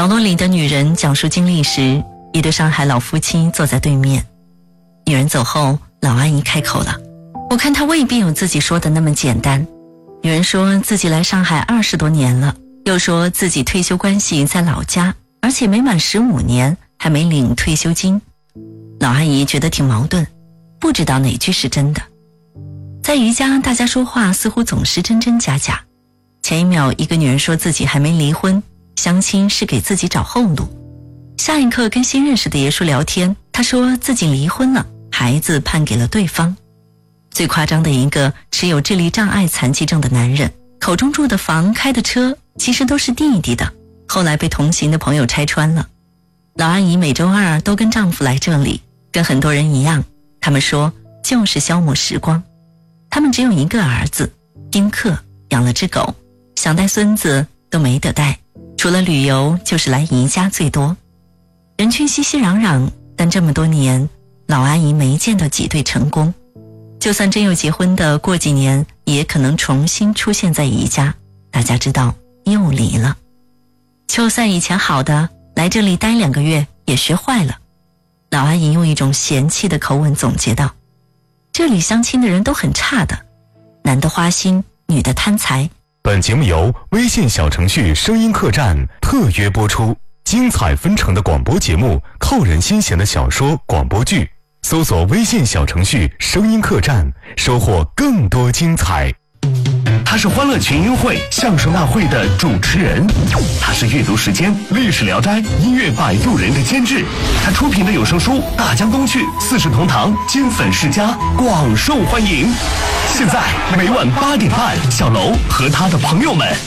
角落里的女人讲述经历时，一对上海老夫妻坐在对面。女人走后，老阿姨开口了，我看她未必有自己说的那么简单。女人说自己来上海20多年了，又说自己退休关系在老家，而且没满15年还没领退休金。老阿姨觉得挺矛盾，不知道哪句是真的。在宜家，大家说话似乎总是真真假假。前一秒一个女人说自己还没离婚，相亲是给自己找后路，下一刻跟新认识的爷叔聊天，他说自己离婚了，孩子判给了对方。最夸张的一个持有智力障碍残疾证的男人，口中住的房开的车其实都是弟弟的，后来被同行的朋友拆穿了。老阿姨每周2都跟丈夫来这里，跟很多人一样，他们说就是消磨时光。他们只有一个儿子，丁克，养了只狗，想带孙子都没得带，除了旅游就是来宜家最多。人群熙熙攘攘，但这么多年老阿姨没见到几对成功，就算真有结婚的，过几年也可能重新出现在宜家，大家知道又离了。就算以前好的，来这里待2个月也学坏了。老阿姨用一种嫌弃的口吻总结道，这里相亲的人都很差的，男的花心，女的贪财。 本节目由微信小程序声音客栈特约播出，精彩纷呈的广播节目，扣人心弦的小说广播剧，搜索微信小程序声音客栈，收获更多精彩。 他是欢乐群英会相声大会的主持人，他是阅读时间历史聊斋音乐摆渡人的监制，他出品的有声书《大江东去》4世同堂金粉世家广受欢迎。现在每晚8点半，小楼和他的朋友们